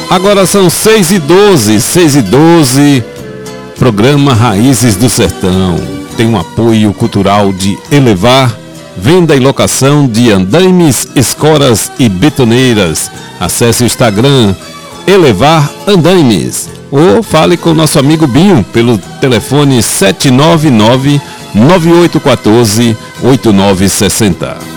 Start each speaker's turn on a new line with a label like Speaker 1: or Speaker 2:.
Speaker 1: Agora são 6h12, programa Raízes do Sertão. Tem um apoio cultural de Elevar, venda e locação de andaimes, escoras e betoneiras. Acesse o Instagram Elevar Andaimes ou fale com o nosso amigo Binho pelo telefone 799-9814-8960.